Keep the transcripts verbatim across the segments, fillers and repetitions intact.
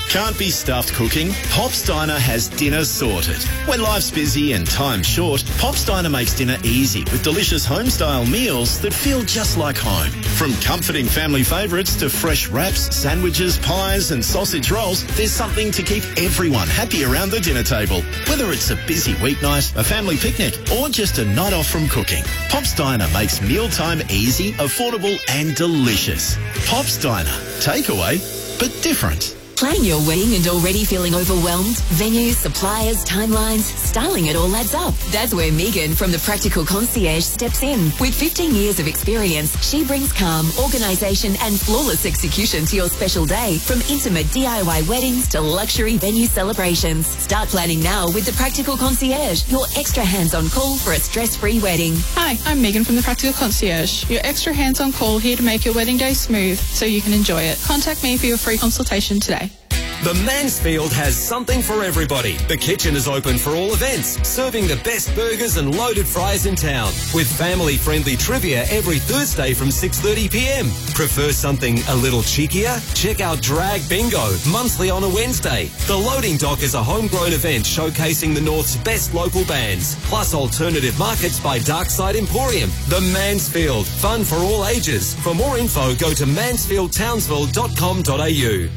Can't be stuffed cooking? Pop's Diner has dinner sorted. When life's busy and time's short, Pop's Diner makes dinner easy with delicious home-style meals that feel just like home. From comforting family favourites to fresh wraps, sandwiches, pies and sausage rolls, there's something to keep everyone happy around the dinner table. Whether it's a busy weeknight, a family picnic or just a night off from cooking, Pop's Diner makes mealtime easy, affordable and delicious. Pop's Diner. Takeaway, but different. Planning your wedding and already feeling overwhelmed? Venues, suppliers, timelines, styling it all adds up. That's where Megan from the Practical Concierge steps in. With fifteen years of experience, she brings calm, organisation and flawless execution to your special day. From intimate D I Y weddings to luxury venue celebrations. Start planning now with the Practical Concierge, your extra hands-on call for a stress-free wedding. Hi, I'm Megan from the Practical Concierge, your extra hands-on call here to make your wedding day smooth so you can enjoy it. Contact me for your free consultation today. The Mansfield has something for everybody. The kitchen is open for all events, serving the best burgers and loaded fries in town, with family-friendly trivia every Thursday from six thirty p m. Prefer something a little cheekier? Check out Drag Bingo, monthly on a Wednesday. The Loading Dock is a homegrown event showcasing the North's best local bands, plus alternative markets by Darkside Emporium. The Mansfield, fun for all ages. For more info, go to mansfield townsville dot com dot a u.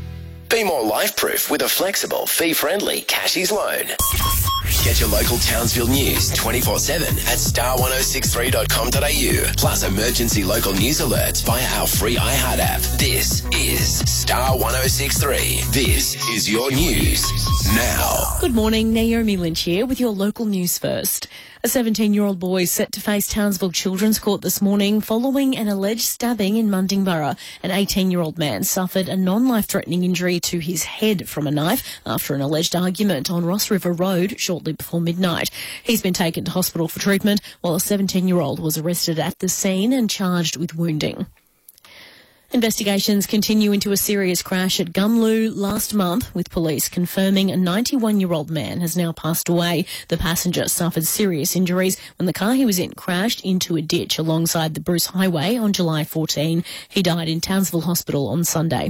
Be more life-proof with a flexible, fee-friendly Cashies loan. Get your local Townsville news twenty-four seven at star ten sixty-three dot com dot a u. Plus emergency local news alerts via our free iHeart app. This is Star ten sixty-three. This is your news now. Good morning, Naomi Lynch here with your local news first. A seventeen-year-old boy is set to face Townsville Children's Court this morning following an alleged stabbing in Mundingburra. An eighteen-year-old man suffered a non-life-threatening injury to his head from a knife after an alleged argument on Ross River Road shortly before midnight. He's been taken to hospital for treatment, while a seventeen-year-old was arrested at the scene and charged with wounding. Investigations continue into a serious crash at Gumloo last month, with police confirming a ninety-one-year-old man has now passed away. The passenger suffered serious injuries when the car he was in crashed into a ditch alongside the Bruce Highway on July fourteenth. He died in Townsville Hospital on Sunday.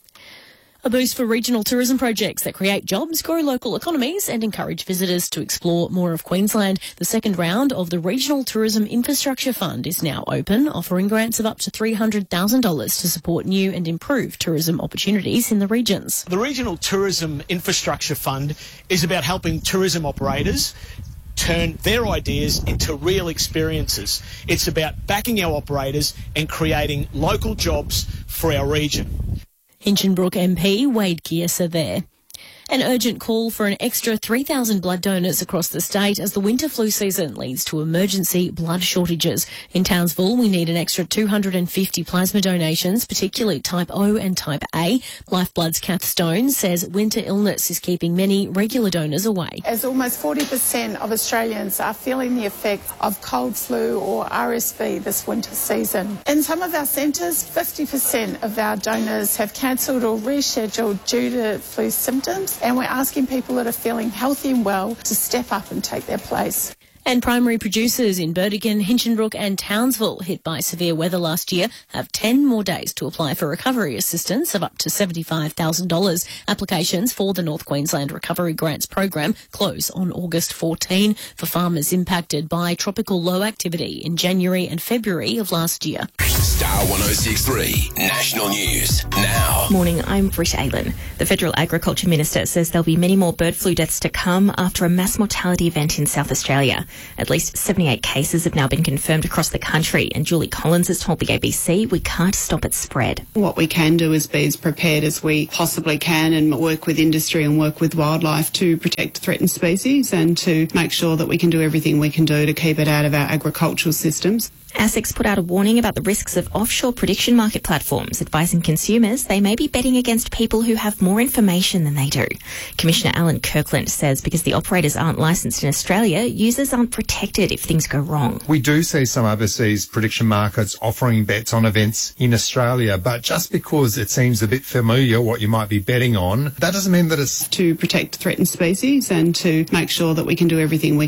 A boost for regional tourism projects that create jobs, grow local economies and encourage visitors to explore more of Queensland. The second round of the Regional Tourism Infrastructure Fund is now open, offering grants of up to three hundred thousand dollars to support new and improved tourism opportunities in the regions. The Regional Tourism Infrastructure Fund is about helping tourism operators turn their ideas into real experiences. It's about backing our operators and creating local jobs for our region. Hinchinbrook M P Wade Kiesa there. An urgent call for an extra three thousand blood donors across the state as the winter flu season leads to emergency blood shortages. In Townsville, we need an extra two hundred fifty plasma donations, particularly type O and type A. Lifeblood's Kath Stone says winter illness is keeping many regular donors away. As almost forty percent of Australians are feeling the effects of cold flu or R S V this winter season. In some of our centres, fifty percent of our donors have cancelled or rescheduled due to flu symptoms. And we're asking people that are feeling healthy and well to step up and take their place. And primary producers in Burdekin, Hinchinbrook and Townsville, hit by severe weather last year, have ten more days to apply for recovery assistance of up to seventy-five thousand dollars. Applications for the North Queensland Recovery Grants Program close on August fourteenth for farmers impacted by tropical low activity in January and February of last year. Star ten sixty-three National News now. Morning, I'm Britt Aylan. The Federal Agriculture Minister says there'll be many more bird flu deaths to come after a mass mortality event in South Australia. At least seventy-eight cases have now been confirmed across the country, and Julie Collins has told the A B C we can't stop its spread. What we can do is be as prepared as we possibly can and work with industry and work with wildlife to protect threatened species and to make sure that we can do everything we can do to keep it out of our agricultural systems. ASIC's put out a warning about the risks of offshore prediction market platforms, advising consumers they may be betting against people who have more information than they do. Commissioner Alan Kirkland says because the operators aren't licensed in Australia, users aren't protected if things go wrong. We do see some overseas prediction markets offering bets on events in Australia, but just because it seems a bit familiar what you might be betting on, that doesn't mean that it's... To protect threatened species and to make sure that we can do everything we